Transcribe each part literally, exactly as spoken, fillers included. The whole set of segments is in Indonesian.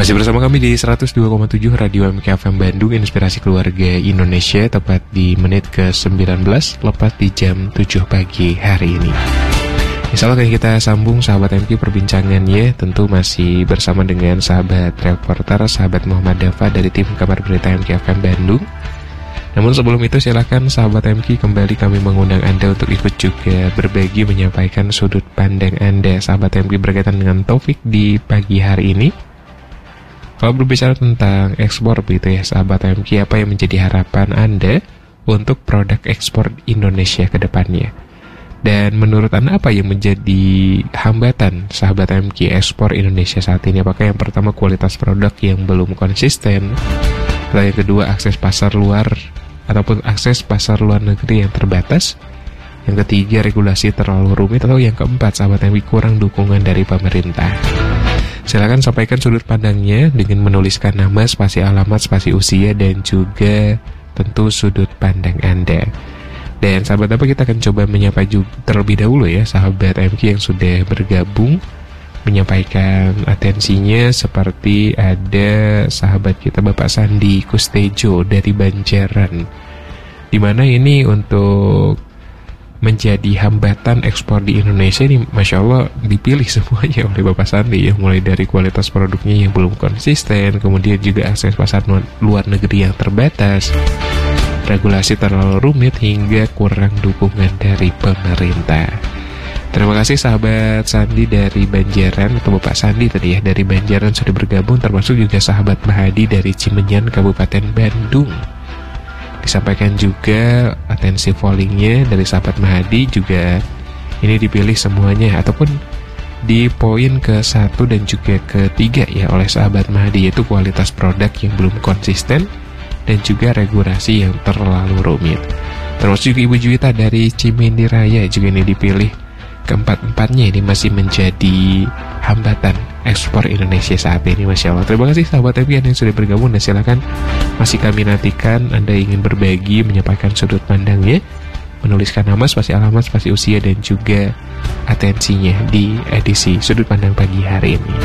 Masih bersama kami di seratus dua koma tujuh Radio M K F M Bandung, Inspirasi Keluarga Indonesia, tepat di menit ke sembilan belas, lepas di jam tujuh pagi hari ini. Insya Allah kita sambung sahabat M K perbincangannya, tentu masih bersama dengan sahabat reporter, sahabat Muhammad Dafa dari tim Kabar Berita M K F M Bandung. Namun sebelum itu silakan sahabat M K, kembali kami mengundang Anda untuk ikut juga berbagi, menyampaikan sudut pandang Anda sahabat M K berkaitan dengan topik di pagi hari ini. Kalau berbicara tentang ekspor begitu ya sahabat M K, apa yang menjadi harapan Anda untuk produk ekspor Indonesia ke depannya? Dan menurut Anda apa yang menjadi hambatan sahabat M K ekspor Indonesia saat ini? Apakah yang pertama kualitas produk yang belum konsisten, atau yang kedua akses pasar luar ataupun akses pasar luar negeri yang terbatas, yang ketiga regulasi terlalu rumit, atau yang keempat sahabat M K kurang dukungan dari pemerintah? Silakan sampaikan sudut pandangnya dengan menuliskan nama, spasi alamat, spasi usia, dan juga tentu sudut pandang Anda. Dan sahabat apa, kita akan coba menyapa juga terlebih dahulu ya sahabat M K yang sudah bergabung menyampaikan atensinya, seperti ada sahabat kita Bapak Sandi Kustejo dari Banjaran, dimana ini untuk menjadi hambatan ekspor di Indonesia ini, Masya Allah dipilih semuanya oleh Bapak Sandi ya, mulai dari kualitas produknya yang belum konsisten, kemudian juga akses pasar luar negeri yang terbatas, regulasi terlalu rumit, hingga kurang dukungan dari pemerintah. Terima kasih sahabat Sandi dari Banjaran, atau Bapak Sandi tadi ya, dari Banjaran sudah bergabung, termasuk juga sahabat Mahadi dari Cimenyan, Kabupaten Bandung. Disampaikan juga atensi volleynya dari sahabat Mahadi, juga ini dipilih semuanya ataupun di poin ke satu dan juga ke tiga ya oleh sahabat Mahadi, yaitu kualitas produk yang belum konsisten dan juga regulasi yang terlalu rumit. Termasuk juga Ibu Juwita dari Cimindi Raya juga ini dipilih keempat-empatnya, ini masih menjadi hambatan ekspor Indonesia saat ini, Masya Allah. Terima kasih sahabat M K yang sudah bergabung, dan silakan masih kami nantikan Anda ingin berbagi, menyampaikan sudut pandangnya, menuliskan nama, spasi alamat, spasi usia, dan juga atensinya di edisi Sudut Pandang pagi hari ini.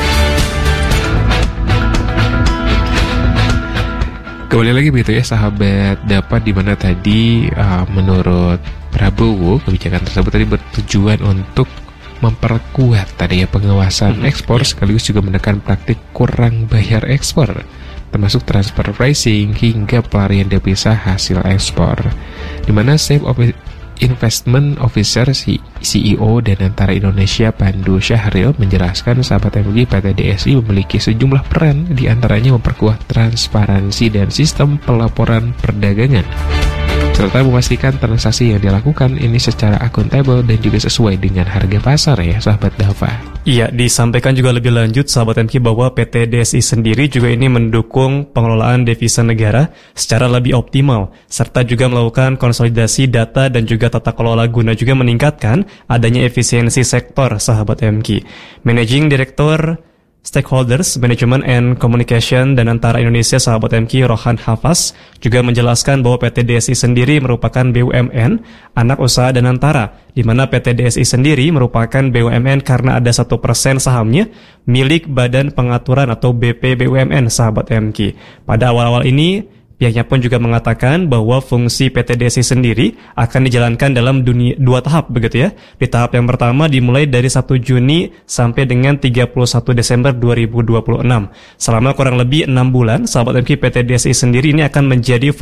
Kembali lagi begitu ya sahabat dapat, dimana tadi uh, menurut Prabowo kebijakan tersebut tadi bertujuan untuk memperkuat tadi ya pengawasan mm-hmm. ekspor, sekaligus juga menekan praktik kurang bayar ekspor, termasuk transfer pricing hingga pelarian devisa hasil ekspor. Dimana Chief Investment Officer C E O dan Antara Indonesia Pandu Syahril menjelaskan sahabat M K P T D S I memiliki sejumlah peran, diantaranya memperkuat transparansi dan sistem pelaporan perdagangan, serta memastikan transaksi yang dilakukan ini secara akuntabel dan juga sesuai dengan harga pasar ya sahabat Dafa. Iya, disampaikan juga lebih lanjut sahabat M K bahwa P T D S I sendiri juga ini mendukung pengelolaan devisa negara secara lebih optimal, serta juga melakukan konsolidasi data dan juga tata kelola guna juga meningkatkan adanya efisiensi sektor sahabat M K. Managing Director Stakeholders Management and Communication dan Antara Indonesia sahabat M K Rohan Hafaz juga menjelaskan bahwa P T D S I sendiri merupakan B U M N anak usaha dan Antara, di mana P T D S I sendiri merupakan B U M N karena ada satu persen sahamnya milik Badan Pengaturan atau B P B U M N sahabat M K. Pada awal-awal ini pihaknya pun juga mengatakan bahwa fungsi P T D S I sendiri akan dijalankan dalam dunia, dua tahap begitu ya. Di tahap yang pertama dimulai dari satu Juni sampai dengan tiga puluh satu Desember dua ribu dua puluh enam. Selama kurang lebih enam bulan, sahabat M K P T D S I sendiri ini akan menjadi